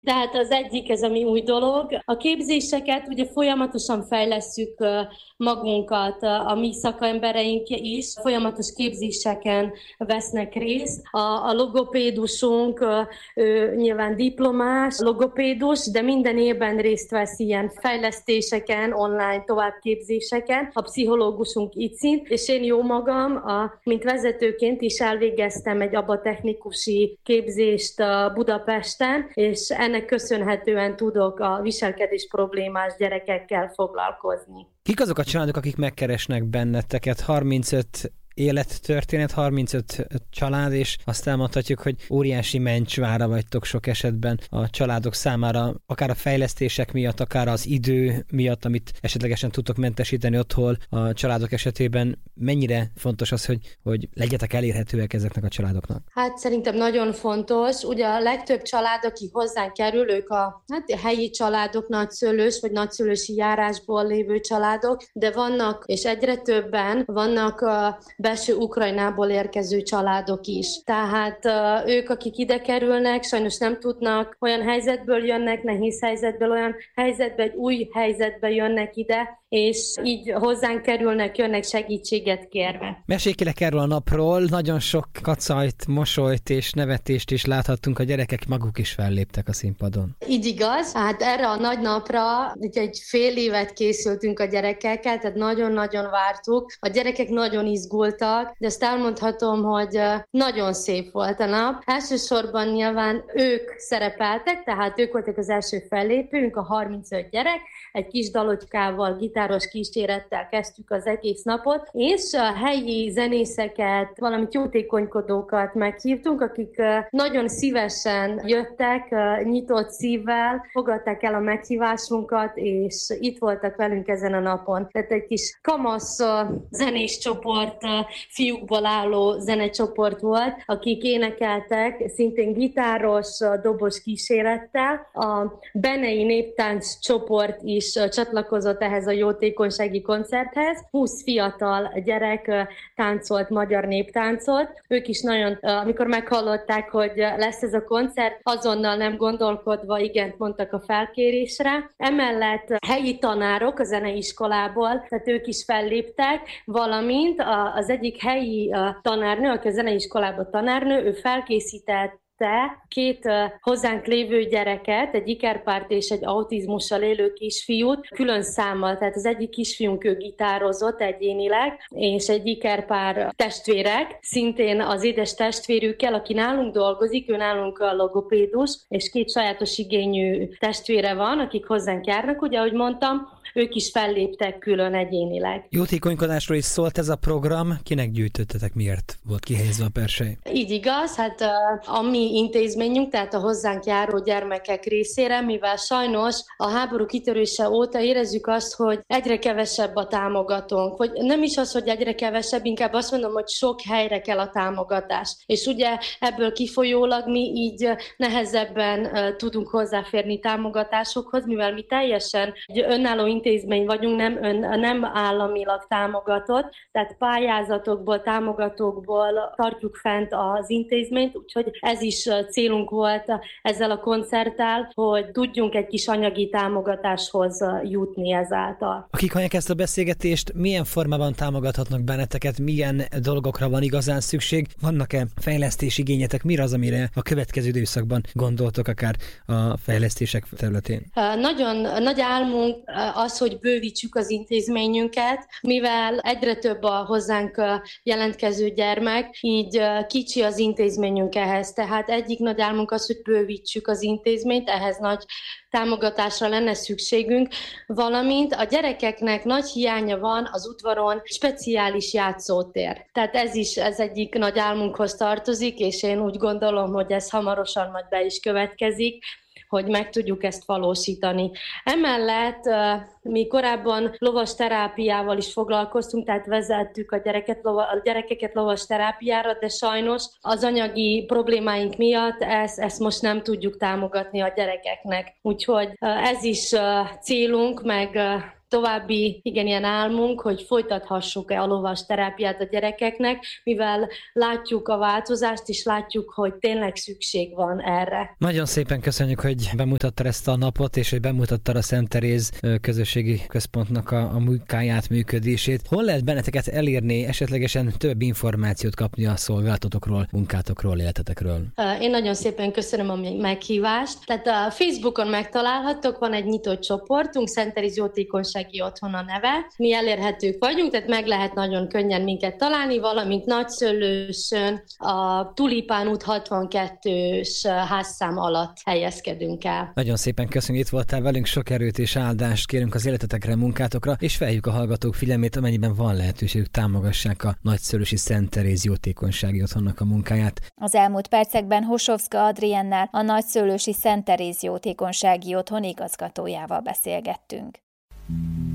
Tehát az egyik, ez ami új dolog. A képzéseket ugye folyamatosan fejlesszük magunkat, a mi szakembereink is folyamatos képzéseken vesznek részt. A logopédusunk, ő nyilván diplomás logopédus, de minden évben részt vesz ilyen fejlesztéseken, online továbbképzéseken. A pszichológusunk ICIN, és én jó magam, mint vezetőként is elvégeztem egy abatechnikusi képzést Budapesten, és ennek köszönhetően tudok a viselkedés problémás gyerekekkel foglalkozni. Kik azok a családok, akik megkeresnek benneteket? 35 élettörténet, 35 család, és azt elmondhatjuk, hogy óriási mencsvára vagytok sok esetben a családok számára, akár a fejlesztések miatt, akár az idő miatt, amit esetlegesen tudtok mentesíteni otthon a családok esetében. Mennyire fontos az, hogy legyetek elérhetőek ezeknek a családoknak? Hát szerintem nagyon fontos. Ugye a legtöbb család, aki hozzánk kerül, ők a helyi családok, nagyszülős vagy nagyszülősi járásból lévő családok, de vannak, és egyre többen vannak belső Ukrajnából érkező családok is. Tehát ők, akik ide kerülnek, sajnos nem tudnak, olyan helyzetből jönnek, nehéz helyzetből, olyan helyzetbe, egy új helyzetbe jönnek ide, és így hozzánk kerülnek, jönnek segítséget kérve. Mesélj erről a napról, nagyon sok kacajt, mosolyt és nevetést is láthattunk, a gyerekek maguk is felléptek a színpadon. Így igaz, hát erre a nagy napra egy fél évet készültünk a gyerekekkel, tehát nagyon-nagyon vártuk. A gyerekek nagyon izgultak, de ezt elmondhatom, hogy nagyon szép volt a nap. Elsősorban nyilván ők szerepeltek, tehát ők voltak az első fellépőnk, a 35 gyerek, egy kis dalocskával, gitáros kísérettel kezdtük az egész napot, és a helyi zenészeket, valamint jótékonykodókat meghívtunk, akik nagyon szívesen jöttek, nyitott szívvel, fogadták el a meghívásunkat, és itt voltak velünk ezen a napon. Tehát egy kis kamasz zenés csoport, fiúkból álló zenecsoport volt, akik énekeltek, szintén gitáros, dobos kísérettel. A Benei néptánc csoport is csatlakozott ehhez a jótékonysági koncerthez. 20 fiatal gyerek táncolt magyar néptáncot. Ők is nagyon, amikor meghallották, hogy lesz ez a koncert, azonnal nem gondolkodva igent mondtak a felkérésre. Emellett helyi tanárok a zeneiskolából, tehát ők is felléptek, valamint az egyik helyi tanárnő, aki a zeneiskolában tanárnő, ő felkészített két hozzánk lévő gyereket, egy ikerpárt és egy autizmussal élő kisfiút külön számmal, tehát az egyik kisfiunk ő gitározott egyénileg, és egy ikerpár testvérek, szintén az édes testvérükkel, aki nálunk dolgozik, ő nálunk a logopédus, és két sajátos igényű testvére van, akik hozzánk járnak, ugye, ahogy mondtam, ők is felléptek külön egyénileg. Jótékonykodásról is szólt ez a program. Kinek gyűjtöttetek, miért volt kihelyezve a persely? Így igaz, hát a mi intézményünk, tehát a hozzánk járó gyermekek részére, mivel sajnos a háború kitörése óta érezzük azt, hogy egyre kevesebb a támogatónk, vagy nem is az, hogy egyre kevesebb, inkább azt mondom, hogy sok helyre kell a támogatás. És ugye ebből kifolyólag mi így nehezebben tudunk hozzáférni támogatásokhoz, mivel mi teljesen egy önálló intézmény vagyunk, nem államilag támogatott, tehát pályázatokból, támogatókból tartjuk fent az intézményt, úgyhogy ez is célunk volt ezzel a koncerttel, hogy tudjunk egy kis anyagi támogatáshoz jutni ezáltal. Akik hallják ezt a beszélgetést, milyen formában támogathatnak benneteket, milyen dolgokra van igazán szükség? Vannak-e fejlesztési igényetek? Mi az, amire a következő időszakban gondoltok akár a fejlesztések területén? Nagyon nagy álmunk az, hogy bővítsük az intézményünket, mivel egyre több a hozzánk jelentkező gyermek, így kicsi az intézményünk ehhez. Tehát egyik nagy álmunk az, hogy bővítsük az intézményt, ehhez nagy támogatásra lenne szükségünk, valamint a gyerekeknek nagy hiánya van az udvaron speciális játszótér. Tehát ez egyik nagy álmunkhoz tartozik, és én úgy gondolom, hogy ez hamarosan majd be is következik, hogy meg tudjuk ezt valósítani. Emellett mi korábban lovas terápiával is foglalkoztunk, tehát vezettük a gyerekeket lovas terápiára, de sajnos az anyagi problémáink miatt ezt most nem tudjuk támogatni a gyerekeknek. Úgyhogy ez is célunk, meg további ilyen álmunk, hogy folytathassuk-e a lovas terápiát a gyerekeknek, mivel látjuk a változást, és látjuk, hogy tényleg szükség van erre. Nagyon szépen köszönjük, hogy bemutattad ezt a napot, és hogy bemutattad a Szent Teréz közösségi központnak a munkáját, működését. Hol lehet benneteket elérni, esetlegesen több információt kapni a szolgálatotokról, munkátokról, életetekről? Én nagyon szépen köszönöm a meghívást. Tehát a Facebookon megtalálhattok, van egy nyitott csoportunk, Szent Teréz Jótékonysági Otthon a neve. Mi elérhetők vagyunk, tehát meg lehet nagyon könnyen minket találni, valamint Nagyszőlősön, a Tulipán út 62-s házszám alatt helyezkedünk el. Nagyon szépen köszönjük, itt voltál velünk, sok erőt és áldást kérünk az életetekre, munkátokra, és felhívjuk a hallgatók figyelmét, amennyiben van lehetőségük, támogassák a Nagyszőlősi Szent Teréz Jótékonysági Otthonnak a munkáját. Az elmúlt percekben Hosovszka Adriennel, a Nagyszőlősi Szent Teréz Jótékonysági Otthon igazgatójával beszélgettünk.